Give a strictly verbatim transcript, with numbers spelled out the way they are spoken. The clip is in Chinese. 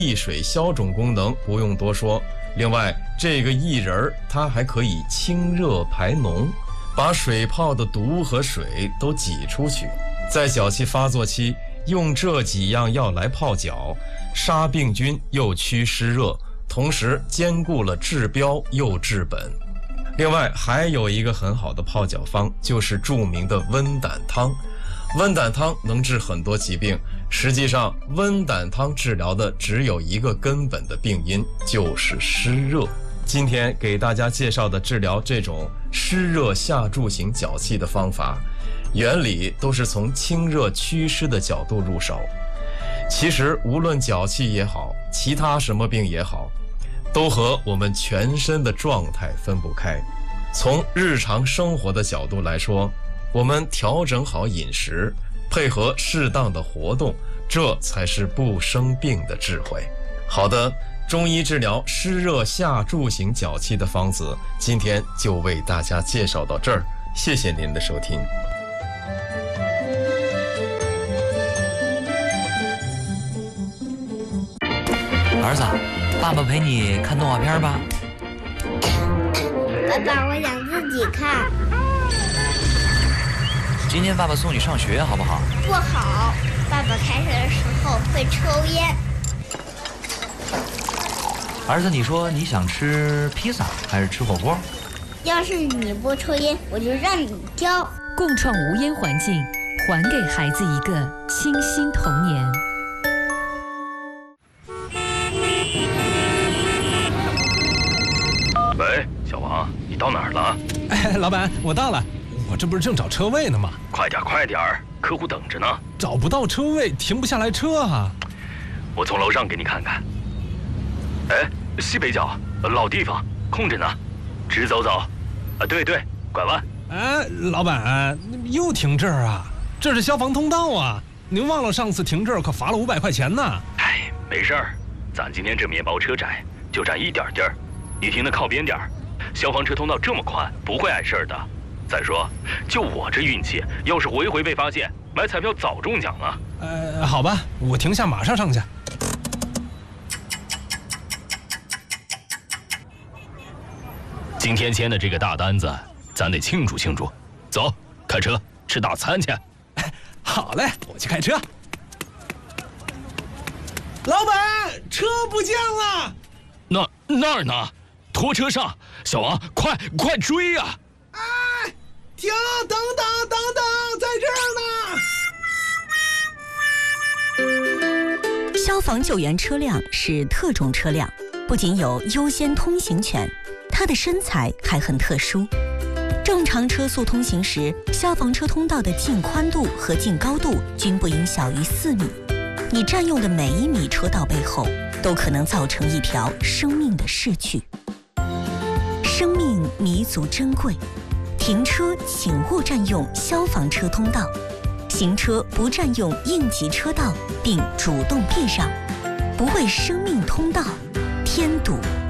利水消肿功能不用多说。另外，这个薏仁儿它还可以清热排脓，把水泡的毒和水都挤出去。在脚气发作期，用这几样药来泡脚，杀病菌又祛湿热，同时兼顾了治标又治本。另外还有一个很好的泡脚方，就是著名的温胆汤。温胆汤能治很多疾病，实际上温胆汤治疗的只有一个根本的病因，就是湿热。今天给大家介绍的治疗这种湿热下注型脚气的方法，原理都是从清热祛湿的角度入手。其实无论脚气也好，其他什么病也好，都和我们全身的状态分不开。从日常生活的角度来说，我们调整好饮食，配合适当的活动，这才是不生病的智慧。好的，中医治疗湿热下注型脚气的方子，今天就为大家介绍到这儿，谢谢您的收听。 儿子，爸爸陪你看动画片吧。 爸爸，我想自己看。 今天爸爸送你上学好不好？ 不好，爸爸开车的时候会抽烟。 儿子，你说你想吃披萨还是吃火锅？ 要是你不抽烟，我就让你挑。 共创无烟环境，还给孩子一个清新童年。 喂，小王，你到哪儿了？ 哎，老板，我到了，我这不是正找车位呢吗？ 快点，快点，客户等着呢。 找不到车位，停不下来车啊。 我从楼上给你看看。哎，西北角，老地方，空着呢，直走走。啊，对对，拐弯。 哎，老板，又停这儿啊？这是消防通道啊！您忘了上次停这儿可罚了五百块钱呢？ 哎，没事儿，咱今天这面包车窄，就占一点地儿。你停的靠边点儿，消防车通道这么宽，不会碍事儿的。再说，就我这运气，要是回回被发现，买彩票早中奖了。 呃，好吧，我停下，马上上去。 今天签的这个大单子，咱得庆祝庆祝。走，开车吃大餐去。 好嘞，我去开车。老板，车不见了。 那那儿呢？拖车上，小王，快快追呀！ 哎，停，等等等等，在这儿呢。消防救援车辆是特种车辆，不仅有优先通行权，它的身材还很特殊。正常车速通行时，消防车通道的净宽度和净高度均不应小于四米。你占用的每一米车道背后，都可能造成一条生命的逝去。生命弥足珍贵，停车请勿占用消防车通道，行车不占用应急车道，并主动避让，不为生命通道添堵。